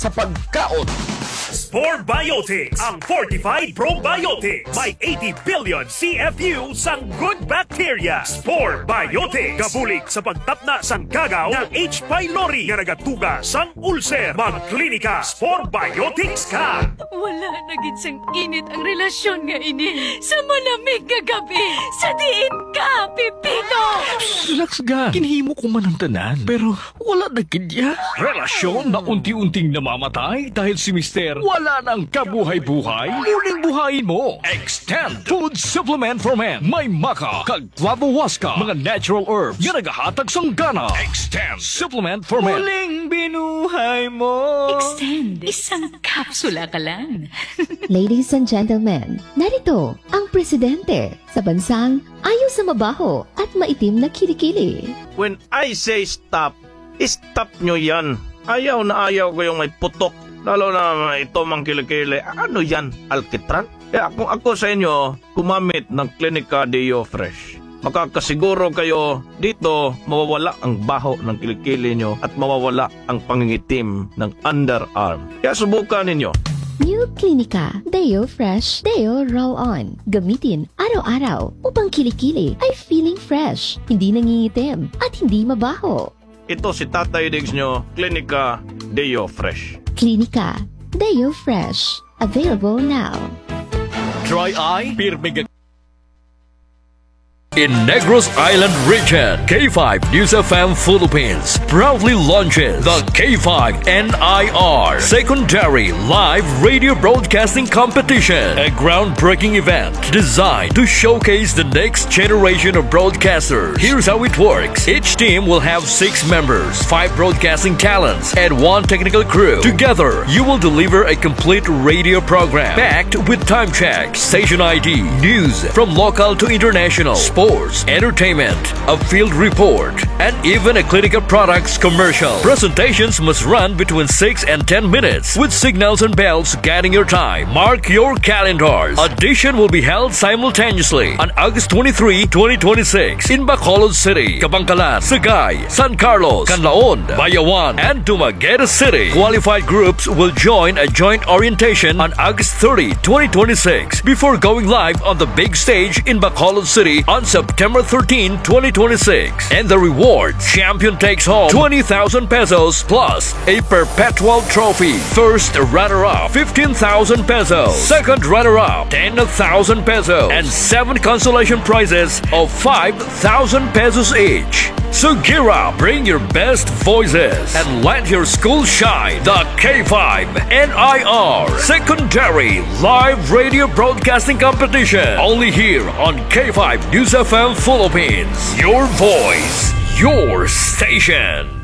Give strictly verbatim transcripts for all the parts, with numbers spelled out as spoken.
sa pagkaon. Spore Biotics, ang fortified probiotics. May eighty billion C F U sang good bacteria. Spore Biotics, kabulig sa pagtapna sang gagaw ng H. pylori nga nagatuga sang ulcer. Magklinika, Spore Biotics ka. Wala na gid sang init ang relasyon nga ini. Sa malamig nga gabi, sa diin ka, Pipito. Relax ga, kinhimo ko man ang tanan, pero wala na kidya. Relasyon na unti-unting namamatay dahil si Mister wala nang kabuhay-buhay. Muling buhayin mo. Extend Food Supplement for Men. May maka, kag clavohuasca, mga natural herbs nga nagahatag sang gana. Extend Supplement for Men. Muling binuhay mo. Extend, isang kapsula ka lang. Ladies and gentlemen, narito ang presidente sa bansang ayaw sa mabaho at maitim na kilikili. When I say stop, stop nyo yan. Ayaw na ayaw ko yung may putok. Lalo na ito mang kilikili. Ano yan? Alkitran? Kaya kung ako sa inyo, kumamit ng Clinica Deo Fresh. Makakasiguro kayo dito mawawala ang baho ng kilikili nyo at mawawala ang pangingitim ng underarm. Kaya subukan ninyo. New Clinica Deo Fresh Deo Roll-On. Gamitin araw-araw upang kilikili ay feeling fresh, hindi nangingitim at hindi mabaho. Ito si Tatay Diggs nyo, Clinica Deo Fresh. Clinica Deo Fresh. Available now. Dry eye, pirmig. In Negros Island region, K five News F M Philippines proudly launches the K five N I R Secondary Live Radio Broadcasting Competition, a groundbreaking event designed to showcase the next generation of broadcasters. Here's how it works. Each team will have six members, five broadcasting talents, and one technical crew. Together, you will deliver a complete radio program packed with time checks, station I D, news from local to international, sports, entertainment, a field report, and even a clinical products commercial. Presentations must run between six and ten minutes with signals and bells guiding your time. Mark your calendars. Audition will be held simultaneously on August twenty-third, twenty twenty-six in Bacolod City, Kabangkalan, Sagay, San Carlos, Canlaon, Bayawan, and Dumaguete City. Qualified groups will join a joint orientation on August thirtieth, twenty twenty-six before going live on the big stage in Bacolod City on September thirteenth, twenty twenty-six. And the reward: champion takes home twenty thousand pesos plus a perpetual trophy. First runner-up, fifteen thousand pesos. Second runner-up, ten thousand pesos. And seven consolation prizes of five thousand pesos each. So gear up, bring your best voices, and let your school shine. The K five N I R Secondary Live Radio Broadcasting Competition. Only here on K five News F M Philippines. Your voice, your station.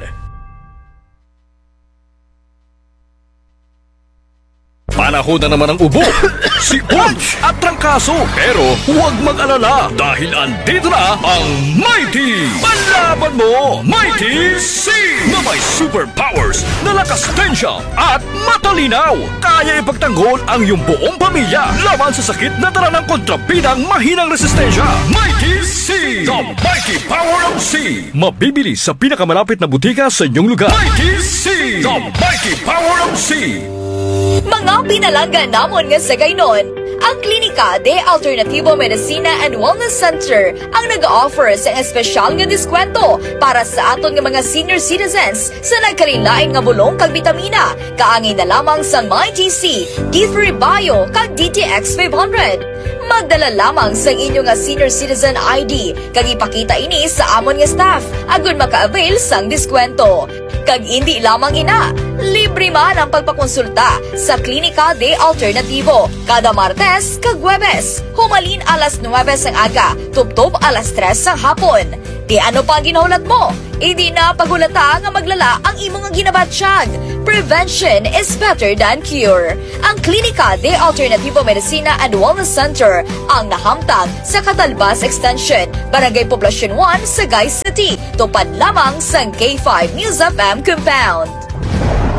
Panahon na naman ang ubo, sipon at trangkaso. Pero huwag mag-alala dahil andito na ang Mighty Panlaban Mo Mighty C na may superpowers na lakas tensya at matalinaw. Kaya ipagtanggol ang iyong buong pamilya laban sa sakit na dala ng kontrabidang mahinang resistensya. Mighty C, the Mighty Power of C. Mabibili sa pinakamalapit na butika sa inyong lugar. Mighty C, the Mighty Power of C. Mga pinalangga namon nga sa gaynon, ang Klinika de Alternativo Medicina and Wellness Center ang nag-offer sa espesyal nga diskwento para sa aton nga mga senior citizens sa nagkalilain nga bulong kag bitamina, kaangay na lamang sa MyGC, D three Bio kag D T X five hundred. Magdala lamang sa inyo nga senior citizen I D kag ipakita ini sa amon nga staff agon maka-avail sang diskwento. Kag hindi lamang ina, libre man ang pagpakonsulta sa Klinika de Alternativo kada Martes kag Huwebes, humalin alas nuwebes ang aga, tubtob alas tres ang hapon. Di ano pa ginaulat mo? Hindi na pagulata nga maglala ang imong ginabatsyag. Prevention is better than cure. Ang Klinika de Alternativo Medicina and Wellness Center ang nahamtang sa Catalbas Extension, Barangay Poblacion one, Sagay City. Tupad lamang sa K five News F M Compound.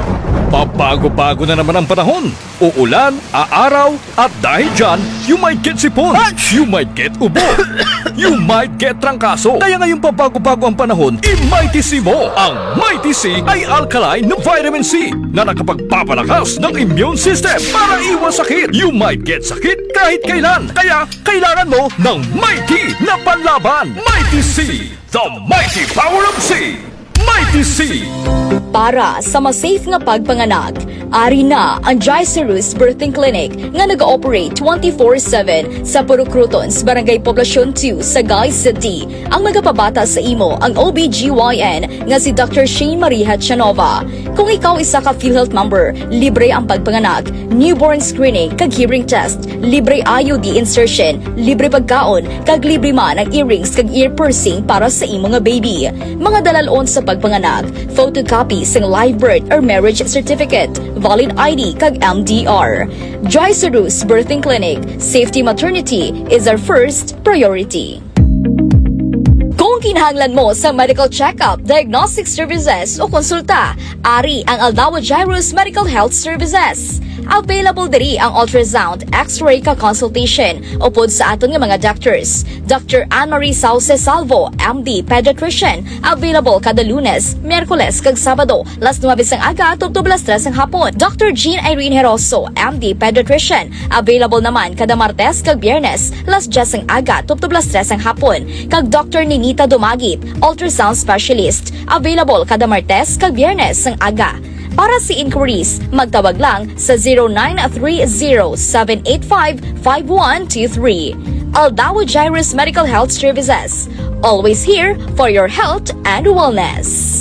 Magbabago-bago na naman ang panahon. Uulan, aaraw, at dahil dyan, you might get sipon, you might get ubo, you might get trangkaso. Kaya ngayong pabago-bago ang panahon, i-Mighty C mo. Ang Mighty C ay alkaline na vitamin C na nakapagpapalakas ng immune system para iwas sakit. You might get sakit kahit kailan. Kaya kailangan mo ng Mighty na panlaban. Mighty C, the mighty power of C. Mighty C. Para sa mas safe nga pagpanganak, ari na ang Jaicerus Birthing Clinic nga nag-ooperate twenty-four seven sa Purucrutons, Barangay Poblacion two, Sagay City. Ang magapabata sa imo ang O B G Y N nga si Doctor Shane Maria Chanova. Kung ikaw isa ka PhilHealth member, libre ang pagpanganak, newborn screening, kag hearing test, libre I U D insertion, libre pagkaon, kag libre man ang earrings kag ear piercing para sa imo nga baby. Mga dalalon sa pagpanganak, photocopy sang live birth or marriage certificate, valid I D kag M D R. Jaicerus Birthing Clinic, safety maternity is our first priority. Kung kinahanglan mo sa medical check-up, diagnostic services o konsulta, ari ang Aldao Jairus Medical Health Services. Available diri ang ultrasound, x-ray ka consultation upod sa aton nga mga doctors. Doctor Anne-Marie Sauce Salvo, M D, Pediatrician, available kada Lunes, Miyerkules kag Sabado, las nuwabis ang aga tugtog las tres ang hapon. Doctor Jean Irene Heroso, M D, Pediatrician, available naman kada Martes kag Biyernes, las diyes ang aga tugtog las tres ang hapon. Kag Doctor Ninita Dumagip, ultrasound specialist, available kada Martes kag Biyernes ang aga. Para si inquiries, magtawag lang sa zero nine three zero seven eight five five one two three. Aldao Jairus Medical Health Services. Always here for your health and wellness.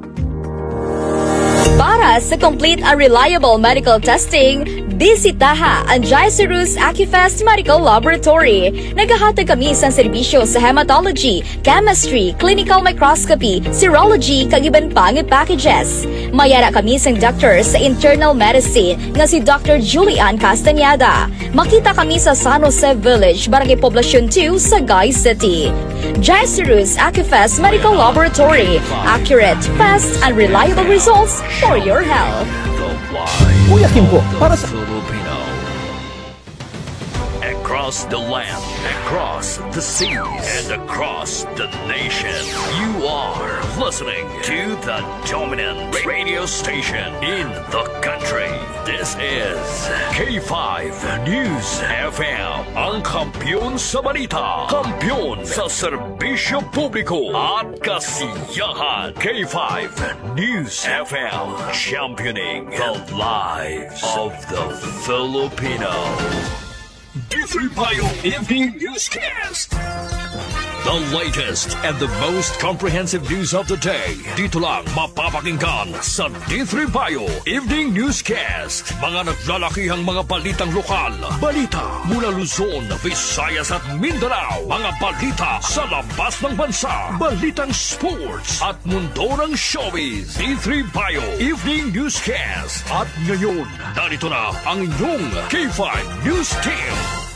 Para sa complete and reliable medical testing, bisitaha ang Jaicerus Acufest Medical Laboratory. Naghahatag kami sa serbisyo sa hematology, chemistry, clinical microscopy, serology, kag iban pang packages. Mayara kami sa doctor sa internal medicine nga si Doctor Julian Castañeda. Makita kami sa San Jose Village, Barangay Poblacion two, Sagay City. Jaicerus Acufest Medical Laboratory. Accurate, fast, and reliable results for your health. Kuya Kim po, para sa... Filipino. Across the land, across the seas, and across the nation, you are listening to the dominant radio station in the country. This is K five News F M, ang kampiyon sa balita, kampiyon sa serbisyo publiko at kasiyahan. K five News F M, championing the lives of the Filipino. D three Bio Evening Newscast. The latest and the most comprehensive news of the day. Dito lang mapapakinggan sa D three Bio Evening Newscast. Mga naglalakihang mga balitang lokal. Balita mula Luzon, Visayas at Mindanao. Mga balita sa labas ng bansa. Balitang sports at mundo ng showbiz. D three Bio Evening Newscast. At ngayon, narito na ang inyong K five News Team.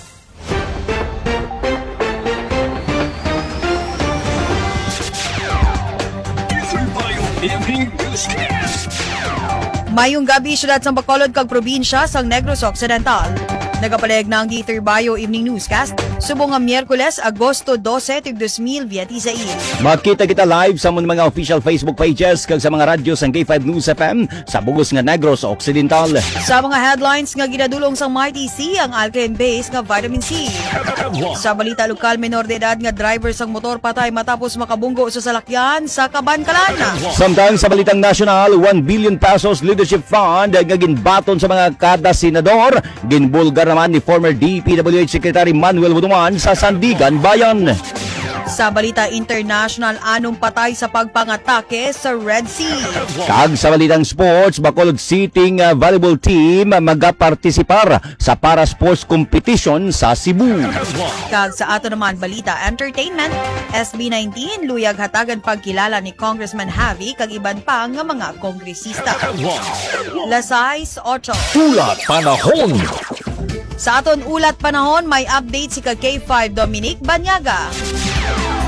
Evening Newscast. Mayong gabi syudad sa Bacolod kag probinsya sang Negros Occidental. Nagapaleg na ang D three Bio Evening Newscast subong nga Miyerkules, Agosto twelve, two thousand twenty-six. Makita kita live sa mga official Facebook pages kag sa mga radyo sang K five News F M sa bugos nga Negros Occidental. Sa mga headlines nga ginadulong sang Mighty C ang alkaline base nga vitamin C. Sa balita lokal, menor de edad nga driver sang motor patay matapos makabunggo sa salakyan sa Kabankalan. Samtang sa balitang national, one billion pesos leadership fund nga ginbaton sa mga kada senador, ginbulgar naman ni former D P W H Secretary Manuel Butuan sa Sandigan Bayan. Sa balita international, anong patay sa pagpangatake sa Red Sea. Kag sa balitang sports, Bacolod City uh, volleyball team magapartisipar sa para sports competition sa Cebu. Kag sa ato naman balita entertainment, S B nineteen luyag hatagan pagkilala ni Congressman Javi kag iban pa nga mga kongresista. Lasais eight. Ulat panahon. Sa aton ulat panahon, may update si K five Dominic Banyaga.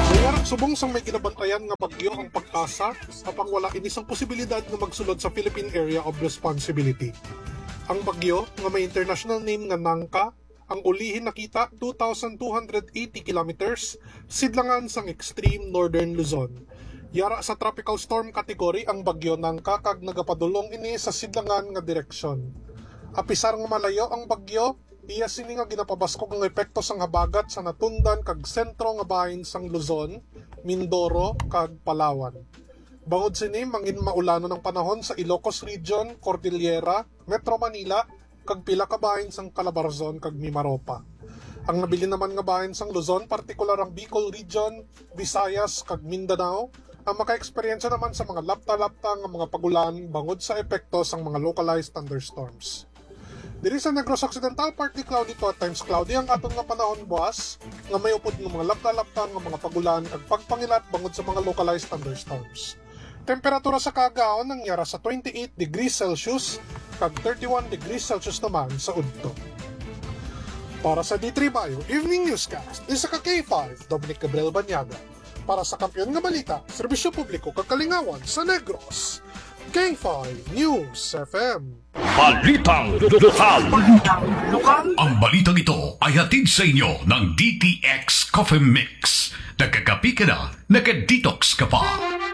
Subong sang may ginabantayan nga bagyo ang pag-asa apang wala inisang posibilidad nga magsulod sa Philippine Area of Responsibility. Ang bagyo nga may international name nga Nangka, ang ulihin nakita two thousand two hundred eighty kilometers sidlangan sang extreme northern Luzon. Yara sa tropical storm category ang bagyo Nangka kag nagapadulong ini sa sidlangan nga direksyon. Apisar nga malayo ang bagyo, iya sini nga ginapabaskog ang epekto sang habagat sa natundan kag sentro nga bahin sang Luzon, Mindoro kag Palawan. Bangod sini mangin maulano ng panahon sa Ilocos Region, Cordillera, Metro Manila kag pila ka bahin sang Calabarzon kag Mimaropa. Ang nabili naman nga bahin sang Luzon, partikular ang Bicol Region, Visayas kag Mindanao, ang maka-eksperyensya naman sa mga lapta-lapta nga mga pagulan bangod sa epekto sang mga localized thunderstorms. Diri sa Negros Occidental, partly cloudy to at times cloudy ang aton nga panahon buwas, nga may upod ng mga lapta-lapta nga mga pagulan kag pagpangilat bangod sa mga localized thunderstorms. Temperatura sa kagaon nangyara sa twenty-eight degrees Celsius kag thirty-one degrees Celsius naman sa udto. Para sa D three Bio Evening Newscast, isa ka K five, Dominic Gabriel Banyaga. Para sa Kampiyon nga Balita, Serbisyo Publiko kag Kalingawan sa Negros, K five News F M. Balitang lokal. Ang balitang ito ay hatid sa inyo ng D T X Coffee Mix. Nagkakapi ka na, nagka-detox ka pa.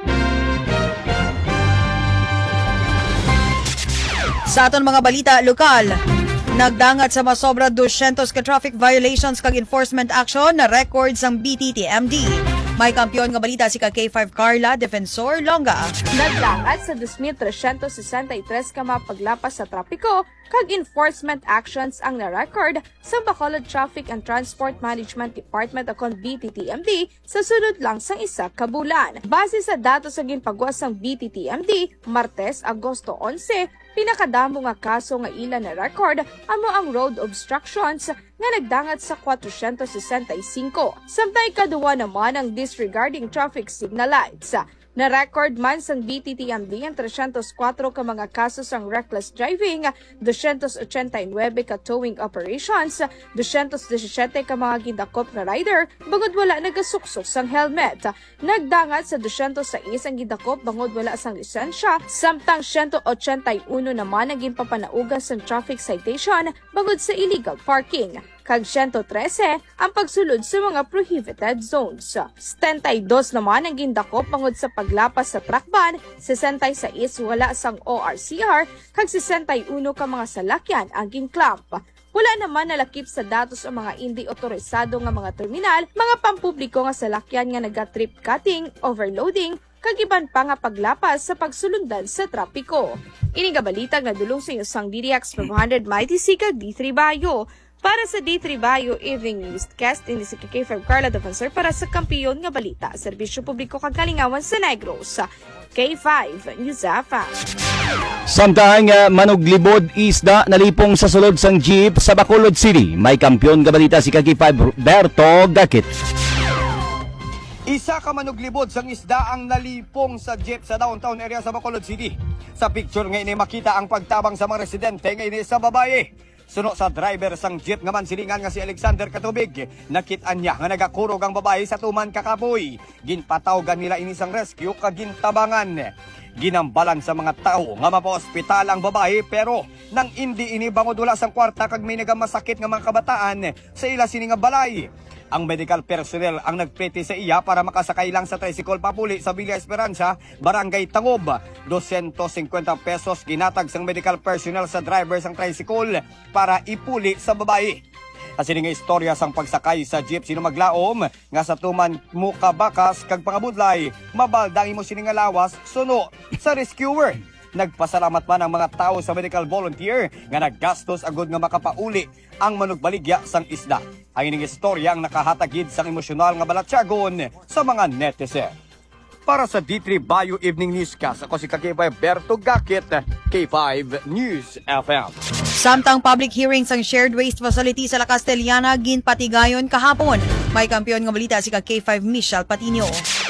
Sa aton mga balita lokal, nagdangat sa masobra two hundred ka traffic violations kag enforcement action na records ang B T T M D. May kampiyon nga balita si ka K five Carla Defensor Longa. Nagdangat sa two thousand three hundred sixty-three ka mapaglapas sa trapiko kag enforcement actions ang na-record sa Bacolod Traffic and Transport Management Department akon B T T M D sa sunod lang sang isa ka bulan. Base sa datos sa ginpagwas sang B T T M D, Martes, Agosto eleven, pinakadamo nga kaso nga ila na record amo ang road obstructions nga nagdangat sa four hundred sixty-five. Samtay kaduwa naman ang disregarding traffic signal lights. Na-record man sang B T T M D ang three hundred four ka mga kaso sang reckless driving, two hundred eighty-nine ka towing operations, two hundred seventeen ka mga gidakop na rider, bangod wala nagasuksok sang helmet. Nagdangat sa two hundred six ang gidakop bangod wala sang lisensya, samtang one hundred eighty-one naman ang ginpapanaugan sang traffic citation bangod sa illegal parking. Kag one hundred thirteen ang pagsulod sa mga prohibited zones. seventy-two naman ang gindakop bangod sa paglapas sa truck ban, sixty-six wala sang O R C R, kag sixty-one ka mga salakyan ang ginclamp. Wala naman nalakip sa datos ang mga hindi otorisado nga mga terminal, mga pampubliko nga salakyan nga naga-trip cutting, overloading, kag iban pa nga paglapas sa pagsulundan sa trapiko. Ini nga balitag na dulong sa isang D D X five hundred Mighty C kag D three Bayo. Para sa D three Bayo Evening Newscast, ini si K five Carla Defensor para sa Kampiyon nga Balita, Serbisyo Publiko kag Kalingawan sa Negros. K five News F M. Samtang uh, manuglibod isda nalipong sa sulod sang jeep sa Bacolod City. May Kampiyon nga Balita si K five Berto Gakit. Isa ka manuglibod sang isda ang nalipong sa jeep sa downtown area sa Bacolod City. Sa picture nga ini makita ang pagtabang sa mga residente nga ini sa babae. Suno sa driver sang jeep nga man silingan nga si Alexander Katubig. Nakit-an niya nga nagakurog ang babae sa tuman kakapoy. Ginpatawgan nila ini sang rescue kag gintabangan. Ginambalan sa mga tao nga mapaospital ang babae pero nang hindi ini bangod wala sang kwarta kag may nagamasakit nga mga kabataan sa ila sini nga balay. Ang medical personnel ang nagpeti sa iya para makasakay lang sa tricycle papuli sa Villa Esperanza, Barangay Tangob. two hundred fifty pesos ginatag sang medical personnel sa driver sang tricycle para ipuli sa babae. Kasi nga istorya sang pagsakay sa jeep sino maglaom nga sa tuman muka bakas kag pangabudlay, mabaldang imo sini nga lawas suno sa rescuer. Nagpasalamat man ang mga tao sa medical volunteer nga naggastos agad nga makapauli ang manugbaligya sang isda. Ang ining istorya ang nakahatagid sang emosyonal nga balatyagon sa mga netizen. Para sa D three Bayo Evening Newscast, ako si K five Berto Gakit, K five News F M. Samtang public hearings ang shared waste facility sa La Castellana ginpatigayon kahapon. May kampiyon nga balita si K five Michelle Patino.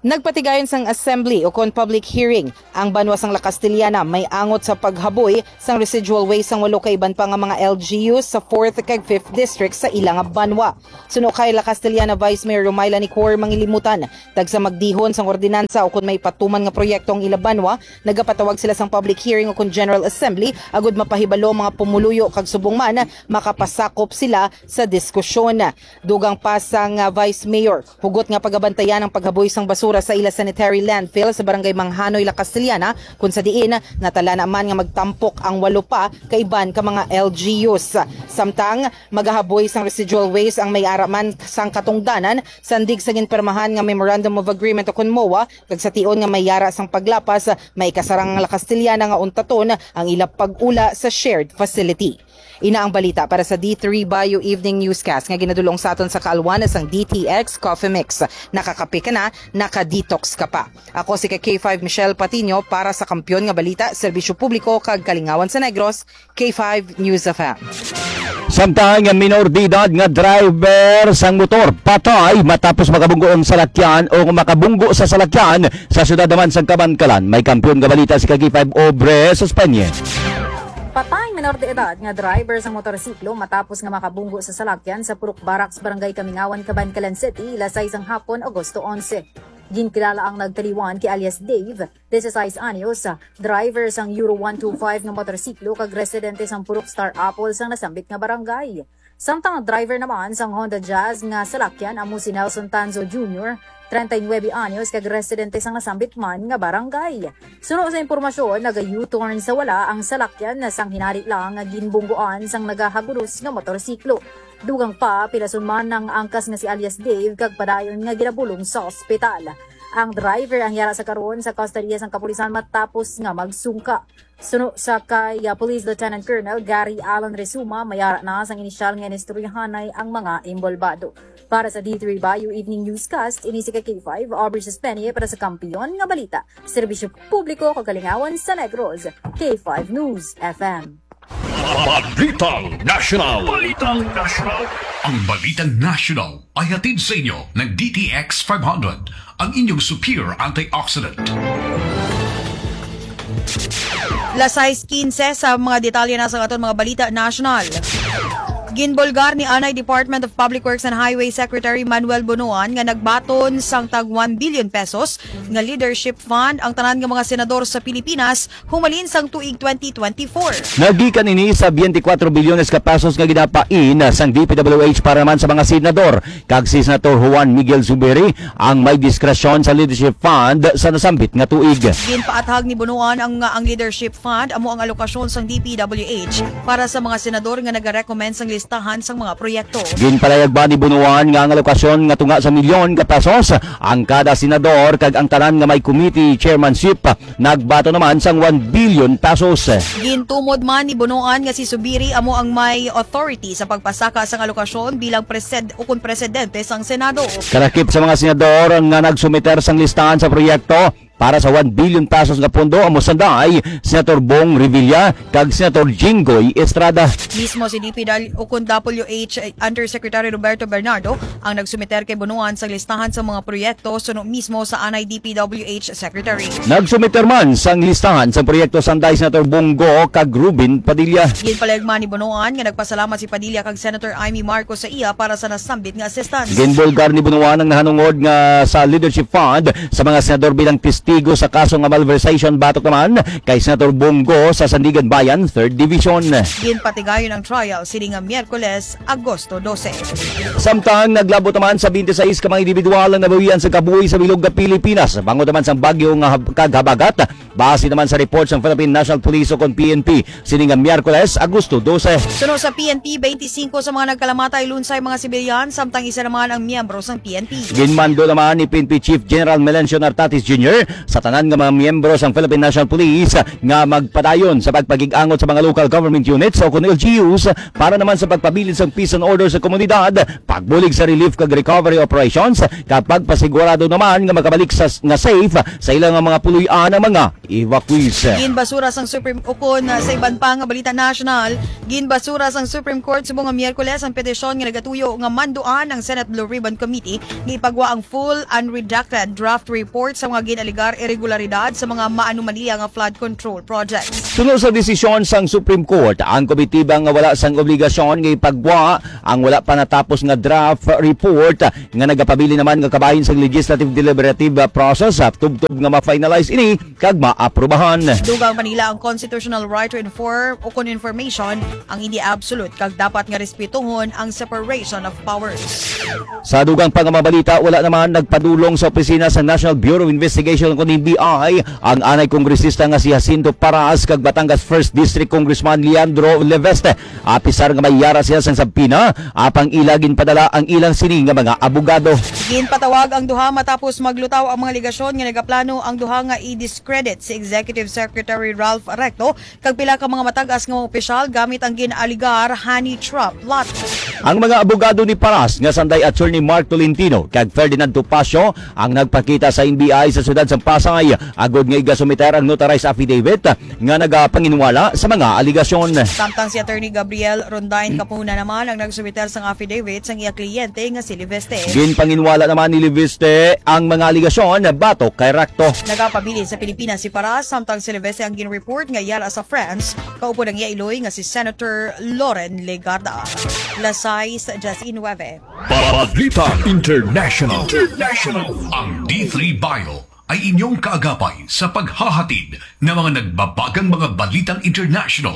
Nagpatigayon sang assembly o kon public hearing ang banwa sang La Castellana may angot sa paghaboy sang residual waste sang walo ka iban pa nga mga L G Us sa fourth kag fifth district sa ilang banwa. Suno kay La Castellana Vice Mayor Romayla Nicor mangilimutan tag sa magdihon sang ordinansa o kun may patuman nga proyekto ang ila banwa, nagapatawag sila sang public hearing o kun general assembly agud mapahibalo mga pumuluyo kag subong man makapasakop sila sa diskusyon. Dugang pa sang uh, Vice Mayor hugot nga pagabantayan ang paghaboy sang basura sa ila sanitary landfill sa barangay Manghanoy, La Castellana kung sa diin natala naman nga magtampok ang walo pa kaiban ka mga L G Us. Samtang magahaboy sang residual waste ang may araman sang katungdanan sandig sa ginpermahan nga Memorandum of Agreement o kun M O A kag sa tion nga may yara sang paglapas may kasarang La Castellana nga untaton ang ila pag-ula sa shared facility. Ina ang balita para sa D three Bayo Evening Newscast nga ginadulong sa aton sa kaalwanas ang D T X Coffee Mix. Nakakape ka na, naka-detox ka pa. Ako si K five Michelle Patino para sa Kampiyon nga Balita, Serbisyo Publiko kag Kalingawan sa Negros, K five News F M. Samtang nga minor de edad nga driver sang motor patay matapos makabunggo ang salakyan o makabunggo sa salakyan sa syudad naman sang Kabankalan. May Kampiyon nga Balita si K five Obre Suspenye. Patay menor de edad nga driver sa motorsiklo matapos nga makabunggo sa salakyan sa Purok Barracks, Barangay Kamingawan, Cabancalan City, lasay sang hapon, Agosto eleven. Ginkilala ang nagtaliwan ki alias Dave, sixteen anyos, driver sang Euro one twenty-five nga motorsiklo kag residente sang Purok Star Apple sang nasambit nga barangay. Samtang ang driver naman sang Honda Jazz nga salakyan amo si Nelson Tanzo Junior, thirty-nine anyos kag residente sang nasambit man nga barangay. Suno sa impormasyon, naga-U-turn sa wala ang salakyan na sang hinari lang nga ginbungguan sang nagahaguros nga motorsiklo. Dugang pa, pilason man ng angkas nga si alias Dave kag padayon nga ginabulong sa ospital. Ang driver ang yara sa karon sa kustodiya sang kapulisan matapos nga magsungka. Suno sa kay uh, Police Lieutenant Colonel Gary Alan Resuma, mayara na sang inisyal nga inistoryahanay ang mga imbolbado. Para sa D three Bayo Evening Newscast, ini si K five Aubrey Suspenye para sa Kampiyon nga Balita, Serbisyo Publiko kagalingawan sa Negros, K five News F M. Balitang National. Balitang National. Ang Balitang National ay hatid sa inyo ng D T X five hundred, ang inyong superior antioxidant. Lasay fifteen sa mga detalye na sa aton mga Balita National. Ginbolgar ni Anay Department of Public Works and Highway Secretary Manuel Bunuan nga nagbaton sang tag one billion pesos nga leadership fund ang tanan nga mga senador sa Pilipinas humalin sang tuig twenty twenty-four. Nagikan ini sa twenty-four bilyones ka pesos nga ginapain sang D P W H para man sa mga senador. Kag si Senator Juan Miguel Zubiri ang may diskresyon sa leadership fund sa nasambit nga tuig. Ginpaathag ni Bunuan ang ang leadership fund amo ang alokasyon sang D P W H para sa mga senador nga nagarecommend sang listahan sang mga proyekto. Ginpalayag ba ni Bunuan nga ang alokasyon nga tunga sa milyon ka pesos ang kada senador kag ang tanan nga may committee chairmanship nagbato naman sang one billion pesos. Gintumod man ni Bunuan nga si Subiri amo ang may authority sa pagpasaka sang alokasyon bilang presed o kun presidente sang Senado. Kalakip sa mga senador nga nagsumiter sang listahan sa proyekto para sa one billion pesos nga pondo amo sanday Senator Bong Revilla kag Senator Jinggoy Estrada. Mismo si D P o kun W H Undersecretary Roberto Bernardo ang nagsumiter kay Bunuan sa listahan sa mga proyekto suno mismo sa Anay D P W H Secretary. Nagsumiter man sang listahan sa proyekto sanday Senator Bongo kag Ruben Padilla. Ginpalayagman ni Bunuan nga nagpasalamat si Padilla kag Senator Amy Marcos sa iya para sa nasambit nga assistance. Ginbolgar ni Bunuan ang nahanungod nga sa leadership fund sa mga senador bilang testigo sa kaso nga malversation batok naman kay Senator Bongo sa Sandigan Bayan third Division. Ginpatigayon ang trial sini nga Miyerkules, Agosto twelve. Samtang naglabot naman sa twenty-six ka mga individual ang nabawian sa kabuhi sa bilog nga Pilipinas. Bango naman sa bagyo nga kaghabagat base naman sa report sa Philippine National Police o kon P N P sini nga Miyerkules, Agosto twelve. Suno sa P N P, twenty-five sa mga nagkalamatay lunsay mga sibilyan samtang isa naman ang miyembro sa P N P. Ginmando naman ni P N P Chief General Melencio Nartatis Junior sa tanan nga mga miyembro sang Philippine National Police nga magpadayon sa pagpagig-angot sa mga local government units o kun L G Us para naman sa pagpabilin sa peace and order sa komunidad, pagbulig sa relief kag recovery operations kapag pasigurado naman nga makabalik sa nga safe sa ilang mga puluyan ang mga evacuees. Ginbasura sang Supreme Ukon sa iban pa nga balita national, ginbasura sang Supreme Court sa mga Miyerkules ang petisyon nga nagatuyo nga manduan ang Senate Blue Ribbon Committee nga ipagwa ang full unredacted draft report sa mga ginaligar irregularidad sa mga maanomalya nga flood control projects. Sunod sa desisyon sang Supreme Court, ang komitiba nga wala sang obligasyon nga ipagwa ang wala pa natapos nga draft report nga nagapabili naman nga kabahin sa legislative deliberative process tubtob nga ma-finalize ini kag maaprubahan. Dugang Manila ang constitutional right to inform o kon information ang hindi absolute kag dapat nga respetuhon ang separation of powers. Sa dugang pangamabalita, wala naman nagpadulong sa opisina sa National Bureau of Investigation kundi N B I ang anay kongresista nga si Jacinto Paras kag Batangas first District Congressman Leandro Leveste. Apisar nga mayara siya sa sabpina apang ilagin padala ang ilang sini nga mga abogado. Ginpatawag ang duha matapos maglutaw ang mga ligasyon nga nagaplano ang duha nga i-discredit si Executive Secretary Ralph Recto kag pila ka mga matagas nga mga opisyal gamit ang ginaligar honey trap plot. Ang mga abogado ni Paras nga sanday attorney Mark Tolentino kag Ferdinand Topacio ang nagpakita sa N B I sa siyudad sang Pasay agod nga igasumiter ang notarized affidavit nga nagapanginwala sa mga aligasyon. Samtang si Attorney Gabriel Rondain Capuna naman ang nagsumiter sang affidavit sang iya kliyente nga si Leveste. Ginpanginwala naman ni Leveste ang mga aligasyon batok kay Recto. Nagapabili sa Pilipinas si Paras samtang si Leveste ang ginreport nga yara sa France kaupo ng iya iloy nga si Senator Loren Legarda. Lasay sa Jasin Nueve. Balita International. International. Ang D three Bio ay inyong kaagapay sa paghahatid ng mga nagbabagang mga balitang international.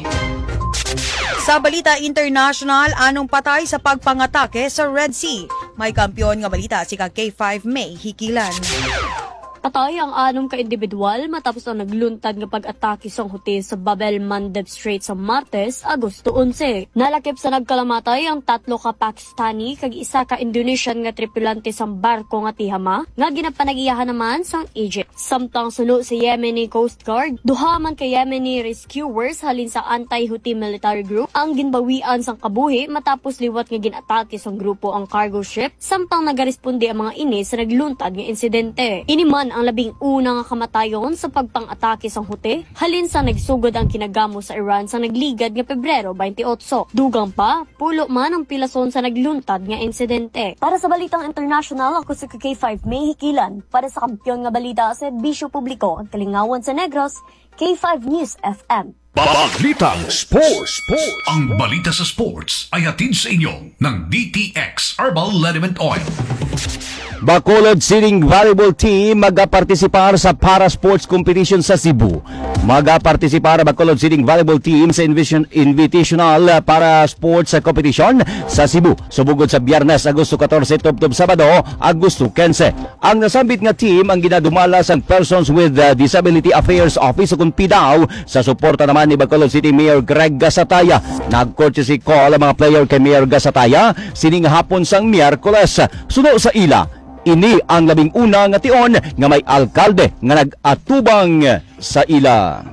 Sa balita international, anong patay sa pagpangatake sa Red Sea? May kampiyon nga balita si ka K five May Hikilan. Patay ang anong ka-individual matapos ang nagluntad nga pag-atake sa hotel sa Bab el-Mandeb Strait sa Martes, Agosto eleven. Nalakip sa nagkalamatay ang tatlo ka Pakistani kag isa ka Indonesian nga tripulante sa barko nga tihama nga ginapanagiyahan naman sa Egypt. Samtang suno sa Yemeni Coast Guard, duha man ka Yemeni rescuers halin sa anti-Houthi military group ang ginbawian sang kabuhi matapos liwat nga ginatake sa grupo ang cargo ship samtang nagaresponde ang mga ini sa nagluntad nga insidente. Iniman ang labing una nga kamatayon sa pagpang-atake sa Houthi halin sa nagsugod ang kinagamo sa Iran sa nagligad nga Pebrero twenty-eight. Dugang pa, pulo man ang pilason sa nagluntad nga insidente. Para sa balitang international, ako si K five May Hikilan. Para sa kampiyon nga balita sa Bisyo Publiko, ang Kalingawan sa Negros, K five News F M. Balitang Sports. Sports. Ang balita sa sports ay hatid sa inyo ng D T X Herbal Liniment Oil. Bacolod Siring Volleyball Team magapartisipar sa Para Sports Competition sa Cebu. Magapartisipar ang Bacolod Siring Volleyball Team sa Invitational Para Sports Competition sa Cebu. Subugod sa Biyernes, Agosto fourteen, tubtob Sabado, Agosto fifteen. Ang nasambit nga team ang ginadumala sa Persons with Disability Affairs Office o P D A W sa suporta naman ni Bacolod City Mayor Greg Gasataya. Nag-courtesy call ang mga player kay Mayor Gasataya sining hapon sang Miyerkules. Suno sa ila, ini ang labing una nga tion nga may alkalde nga nag-atubang sa ila.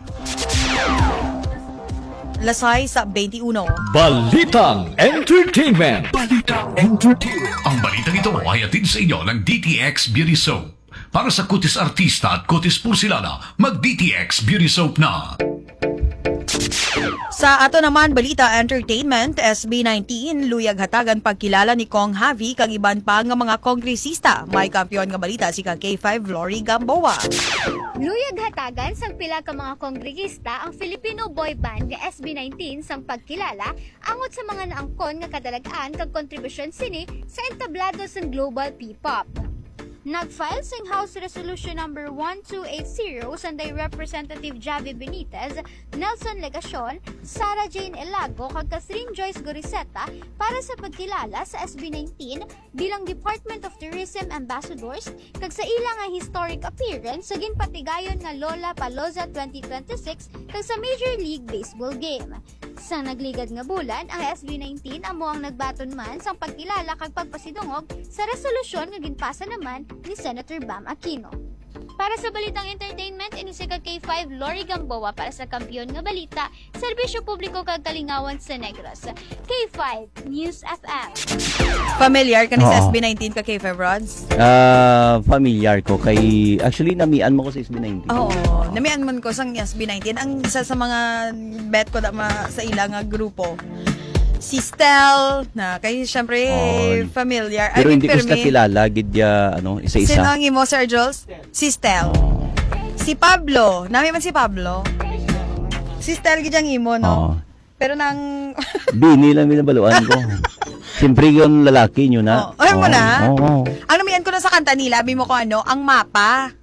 Lasay sa twenty-one. Balitang Entertainment. Balitang Entertainment. Ang balitang ito ay hatid sa inyo ng D T X Beauty Soap. Para sa kutis artista at kutis pursilana, mag-D T X Beauty Soap na. Sa ato naman balita entertainment, S B nineteen luyag hatagan pagkilala ni Kong Javi kag iban pa nga mga kongresista. May kampiyon nga balita si ka K five Lori Gamboa. Luyag hatagan sang pila ka mga kongresista ang Filipino boy band nga S B nineteen sang pagkilala angot sa mga naangkon nga kadalagaan kag kontribusyon sini sa entablado sang global P-pop. Nag-file sing House Resolution number one two eight zero sanday Representative Javi Benitez, Nelson Legacion, Sarah Jane Elago kag Catherine Joyce Goriseta para sa pagkilala sa S B nineteen bilang Department of Tourism Ambassadors kag sa ilang nga historic appearance sa ginpatigayon nga Lola Paloza twenty twenty-six kag sa Major League Baseball game. Sa nagligad nga bulan, ang S B nineteen amo ang nagbaton man sang pagkilala kag pagpasidungog sa resolusyon nga ginpasa naman ni Senator Bam Aquino. Para sa Balitang Entertainment, ini si ka K five Lori Gamboa para sa Kampiyon nga Balita, Serbisyo Publiko kag Kalingawan sa Negros. K five News F M. Familiar ka ni sa Oo. S B nineteen ka K five Rods? Ah, familiar ko kay actually namian mo ko sa S B nineteen. Oo, namian man ko sang S B nineteen. Ang isa sa mga bet ko da ma, sa ilang nga grupo. Si Stel, na kay syempre Oh. familiar. Pero I mean, hindi ko Fermi. sila kilala gid ya ano isa-isa. Sino ang imo, Sir Jules? Si Stel. Si Pablo. Nami man si Pablo. Si Stel gid ang imo, no? Oo. Pero nang... Bini lang binabaluan ko. Siyempre yung lalaki nyo na. Oh, ay mo na? Oo. Ang namian ko na sa kanta nila, abi mo ko ano, ang mapa.